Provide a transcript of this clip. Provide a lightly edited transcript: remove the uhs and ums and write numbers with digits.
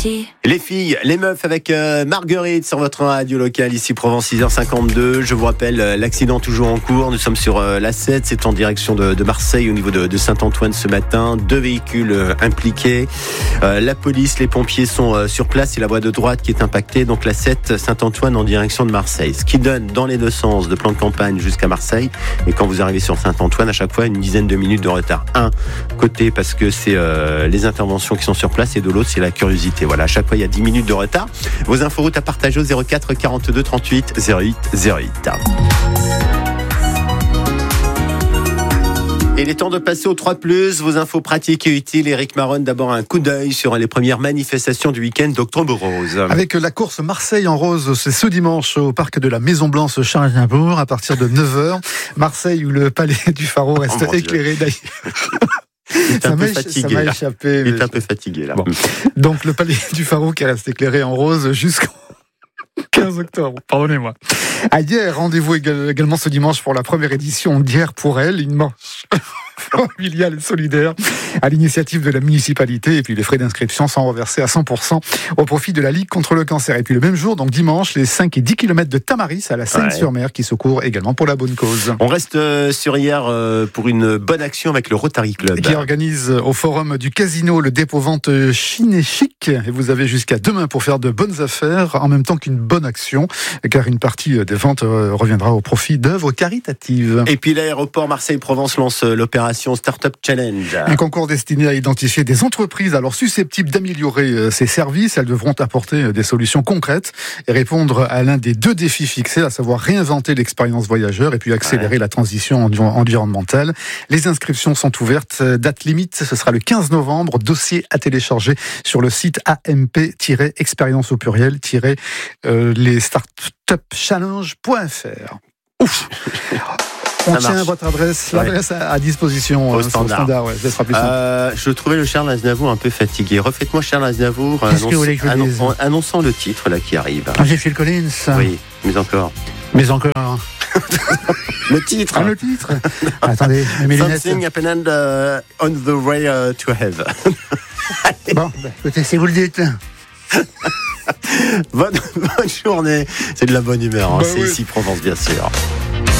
petit. Les filles, les meufs avec Marguerite sur votre radio locale ici Provence 6h52. Je vous rappelle l'accident toujours en cours. Nous sommes sur la 7, c'est en direction de Marseille au niveau de Saint-Antoine ce matin. 2 véhicules impliqués. La police, les pompiers sont sur place. C'est la voie de droite qui est impactée. Donc la 7 Saint-Antoine en direction de Marseille. Ce qui donne dans les deux sens de plan de campagne jusqu'à Marseille. Et quand vous arrivez sur Saint-Antoine, à chaque fois une dizaine de minutes de retard. Un côté parce que c'est les interventions qui sont sur place et de l'autre c'est la curiosité. Voilà, à chaque fois il y a 10 minutes de retard. Vos inforoutes à partager au 04 42 38 08 08. Et il est temps de passer au 3+, vos infos pratiques et utiles. Éric Maronne, d'abord un coup d'œil sur les premières manifestations du week-end d'Octobre Rose. Avec la course Marseille en rose, c'est ce dimanche au parc de la Maison Blanche Charles Aznavour à partir de 9h. Marseille où le palais du Pharaon reste éclairé d'ailleurs. Il est un peu fatigué. Ça m'a échappé. Il est un peu fatigué là. Bon. Donc le palais du Pharaon qui reste éclairé en rose jusqu'au 15 octobre, pardonnez-moi. À hier, rendez-vous également ce dimanche pour la première édition d'Hier pour elle, une marche familiale et solidaire à l'initiative de la municipalité, et puis les frais d'inscription sont reversés à 100% au profit de la Ligue contre le cancer. Et puis le même jour, donc dimanche, les 5 et 10 km de Tamaris à la Seine-sur-Mer qui secourent également pour la bonne cause. On reste sur Hier pour une bonne action avec le Rotary Club. Qui organise au forum du Casino le dépôt-vente Chine et Chic. Et vous avez jusqu'à demain pour faire de bonnes affaires en même temps qu'une bonne action, car une partie des ventes reviendra au profit d'œuvres caritatives. Et puis l'aéroport Marseille-Provence lance l'opération Startup Challenge. Un concours destiné à identifier des entreprises alors susceptibles d'améliorer ses services. Elles devront apporter des solutions concrètes et répondre à l'un des 2 défis fixés, à savoir réinventer l'expérience voyageur et puis accélérer la transition environnementale. Les inscriptions sont ouvertes. Date limite, ce sera le 15 novembre. Dossier à télécharger sur le site amp-expérience au pluriel les startupchallenge.fr. Ouf. On tient votre adresse, l'adresse à disposition au standard. Ça sera plus simple. Je trouvais le Charles Aznavour un peu fatigué. Refaites-moi Charles Aznavour annonçant le titre là qui arrive. J'ai Phil Collins. Oui, mais encore. Le titre. Le titre. Attendez, mes lunettes. Something happened on the way to heaven. Bon, écoutez, si vous le dites. Bonne journée. C'est de la bonne humeur. C'est ici Provence, bien sûr.